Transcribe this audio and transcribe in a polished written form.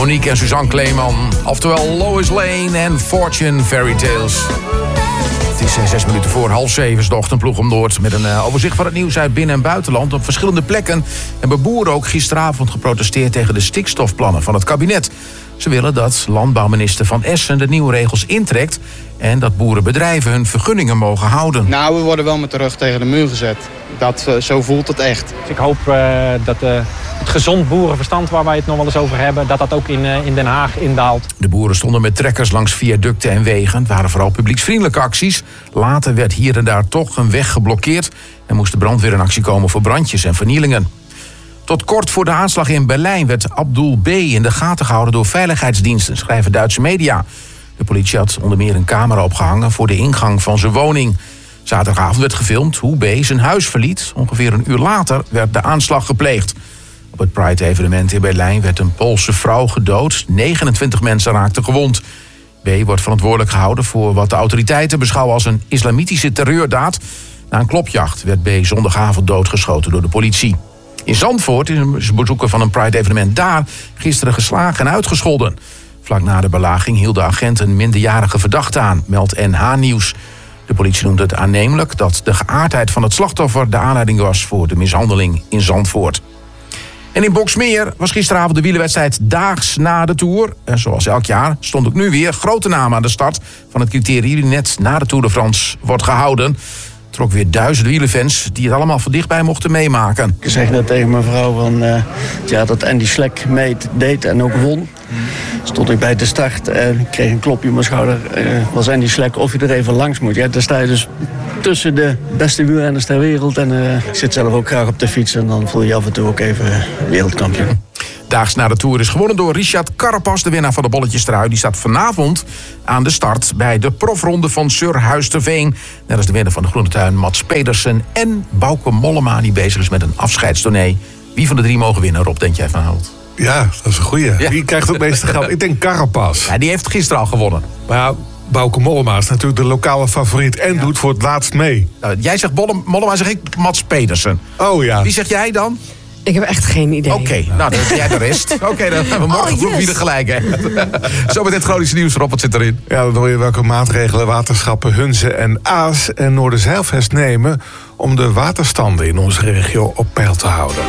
Monique en Suzanne Kleeman. Oftewel Lois Lane en Fortune Fairy Tales. Het is 6 minuten voor 6:30, is de ochtendploeg om Noord. Met een overzicht van het nieuws uit binnen- en buitenland. Op verschillende plekken hebben boeren ook gisteravond geprotesteerd tegen de stikstofplannen van het kabinet. Ze willen dat landbouwminister Van Essen de nieuwe regels intrekt en dat boerenbedrijven hun vergunningen mogen houden. Nou, we worden wel met de rug tegen de muur gezet. Zo voelt het echt. Dus ik hoop dat het gezond boerenverstand waar wij het nog wel eens over hebben, dat ook in Den Haag indaalt. De boeren stonden met trekkers langs viaducten en wegen. Het waren vooral publieksvriendelijke acties. Later werd hier en daar toch een weg geblokkeerd en moest de brandweer in actie komen voor brandjes en vernielingen. Tot kort voor de aanslag in Berlijn werd Abdul B. in de gaten gehouden door veiligheidsdiensten, schrijven Duitse media. De politie had onder meer een camera opgehangen voor de ingang van zijn woning. Zaterdagavond werd gefilmd hoe B. zijn huis verliet. Ongeveer een uur later werd de aanslag gepleegd. Op het Pride-evenement in Berlijn werd een Poolse vrouw gedood. 29 mensen raakten gewond. B. wordt verantwoordelijk gehouden voor wat de autoriteiten beschouwen als een islamitische terreurdaad. Na een klopjacht werd B. zondagavond doodgeschoten door de politie. In Zandvoort is een bezoeker van een Pride-evenement daar gisteren geslagen en uitgescholden. Vlak na de belaging hield de agent een minderjarige verdachte aan, meldt NH Nieuws. De politie noemde het aannemelijk dat de geaardheid van het slachtoffer de aanleiding was voor de mishandeling in Zandvoort. En in Boxmeer was gisteravond de wielerwedstrijd daags na de Tour. En zoals elk jaar stond ook nu weer grote namen aan de start van het criterium die net na de Tour de France wordt gehouden. Trok weer duizenden wielerfans die het allemaal van dichtbij mochten meemaken. Ik zeg net tegen mijn vrouw dat Andy Schleck deed en ook won. Stond ik bij de start en ik kreeg een klopje op mijn schouder. Was Andy Schleck of je er even langs moet. Ja, dan sta je dus tussen de beste wielrenners ter wereld. En ik zit zelf ook graag op de fiets en dan voel je af en toe ook even wereldkampioen. Daags na de Tour is gewonnen door Richard Carapaz, de winnaar van de bolletjestrui. Die staat vanavond aan de start bij de profronde van Surhuisterveen. Net als de winnaar van de Groene Tuin, Mats Pedersen. En Bauke Mollema, die bezig is met een afscheidstournee. Wie van de drie mogen winnen, Rob, denk jij van Hout? Ja, dat is een goeie. Ja. Wie krijgt het meeste geld? Ik denk Carapaz. Ja, die heeft gisteren al gewonnen. Maar ja, Bauke Mollema is natuurlijk de lokale favoriet en doet voor het laatst mee. Nou, jij zegt Mollema, zeg ik Mats Pedersen. Oh ja. Wie zeg jij dan? Ik heb echt geen idee. Oké, nou dan heb jij de rest. Oké, dan hebben we morgen vroeg wie er gelijk heeft. Zo met het Groningse nieuws, Rob, wat zit erin? Ja, dan hoor je welke maatregelen waterschappen Hunze en Aas en Noorderzeilvest nemen om de waterstanden in onze regio op peil te houden.